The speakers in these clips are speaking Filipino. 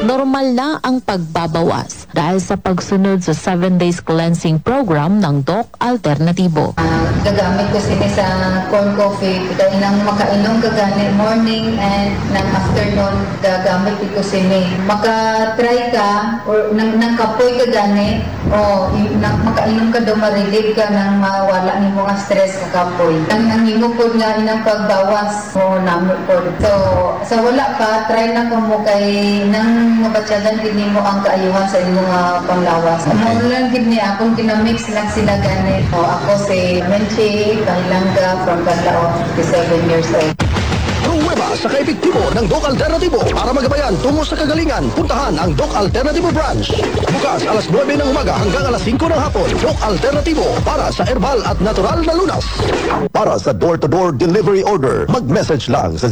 normal na ang pagbabawas dahil sa pagsunod sa 7 days cleansing program ng Doc Alternatibo. Gagamit ko sini sa corn coffee dahil nang makainom kagani morning and nang afternoon gagamit ko sini. Maka-try ka or nang kapoy kagani o makainom ka daw ma-relieve ka nang mawala ni mga stress ka kapoy. Ang himo po nga inang pagbawas mo namo po. So sa wala pa try na kamo kay nang mabatyagan gid nimo ang kaayuhan sa imong panglawas. Amo lang gid ni akong ginamix lang sila gani. O ako si Menchi Kahilanga from Banlaon, 57 years old. Pruweba sa kaepektibo ng Doc Alternatibo. Para magabayan tungo sa kagalingan, puntahan ang Doc Alternatibo branch. Bukas alas 9 ng umaga hanggang alas 5 ng hapon. Doc Alternatibo para sa herbal at natural na lunas. Para sa door-to-door delivery order, mag-message lang sa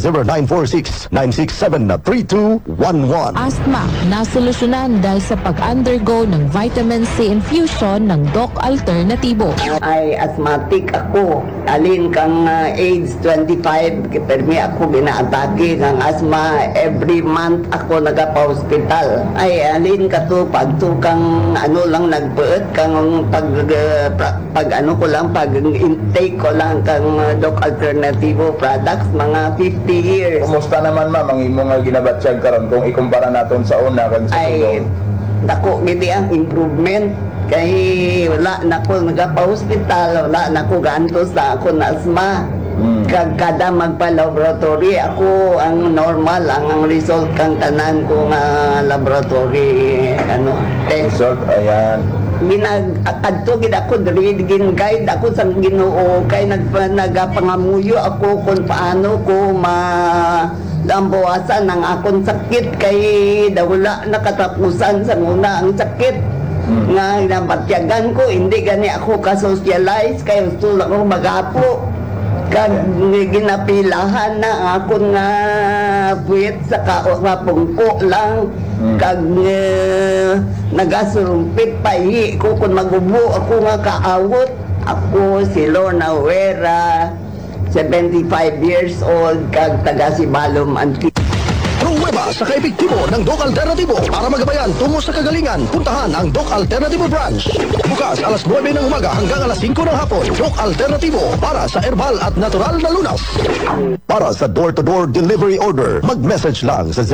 0946-967-3211. Asthma, nasolusyonan dahil sa pag-undergo ng vitamin C infusion ng Doc Alternatibo. Ay asthmatic ako. Alin kang age 25, permi ako ginaatake ng asthma. Every month ako nagapa-hospital. Ay alin ka to pagtukang ano lang nagbuot kang pag ano ko lang pag intake ko lang kang Doc Alternativo products mga 50 years. Kumusta naman ma'am ang imong nga ginabatsyag karon kung ikumpara naton sa una kan sa ay dako gidi ang improvement kay wala na ko nagapa-hospital, wala na ko gantos na ako na asthma. Kada magpa-laboratory ako ang normal ang result kang tanan ko nga laboratory ano test. result ayan. Adto gid ako diri gin guide ako sa Ginoo kay nagapangamuyo ako kung paano ko lambawasan ang akong sakit kay wala nakatapusan sa una ang sakit nga nabatyagan ko hindi gani ako ka-socialize kay gusto lang ako magapo kag ginapilahan na ako nga buwit sa kapungko lang kag nagasurumpit pahi ko kung magubo ako nga kaawot ako si Lorna Huera 75 years old kag taga Sibalom Antique. Pruweba sa kaepektibo ng Doc Alternatibo. Para magabayan tungo sa kagalingan, puntahan ang Doc Alternatibo branch. Bukas alas 9 ng umaga hanggang alas 5 ng hapon. Doc Alternatibo para sa herbal at natural na lunas. Para sa door-to-door delivery order, mag-message lang sa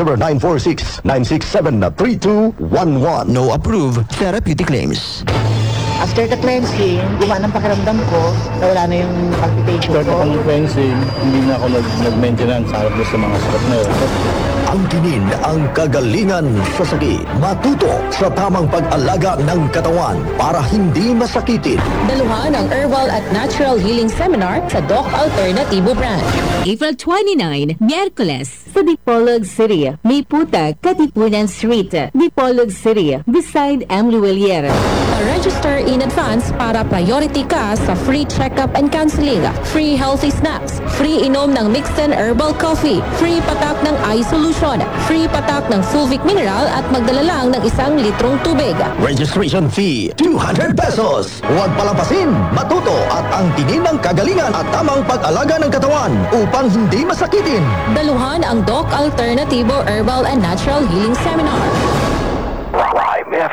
0946-967-3211. No approved therapeutic claims. After the cleansing, gumana ang pakiramdam ko, nawala na yung palpitation After ko. the cleansing, hindi na ako nag-maintenance sa mga sakit na yun. Ang tinin ang kagalingan sa sakit. Matuto sa tamang pag-alaga ng katawan para hindi masakitin. Daluhan ang Herbal at Natural Healing Seminar sa Doc Alternatibo branch. April 29, Miyerkules, Sa Dipolog City, Miputa, Katipunan Street, Dipolog City, beside M. Luelier. Register in advance para priority ka sa free check-up and counseling, free healthy snacks, free inom ng mixed and herbal coffee, free patak ng eye solution, free patak ng Fulvic Mineral at magdala lang ng 1 litrong tubig. Registration fee, 200 pesos. Huwag palampasin, matuto at ang tinin ng kagalingan at tamang pag-alaga ng katawan upang hindi masakitin. Daluhan ang Doc Alternativo Herbal and Natural Healing Seminar.